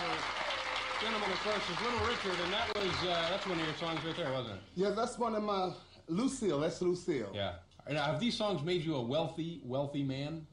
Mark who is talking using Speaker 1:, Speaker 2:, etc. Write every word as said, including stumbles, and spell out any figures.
Speaker 1: gentleman, of course, is Little Richard, and that was, uh, that's one of your songs right there, wasn't it?
Speaker 2: Yeah, that's one of my... Lucille, that's Lucille.
Speaker 1: Yeah. Now, have these songs made you a wealthy, wealthy man?